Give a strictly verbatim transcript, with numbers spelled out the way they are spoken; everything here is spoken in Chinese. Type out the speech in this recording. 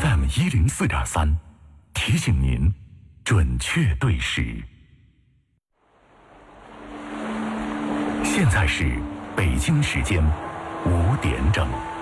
F M 一零四点三，提醒您准确对时。现在是北京时间五点整。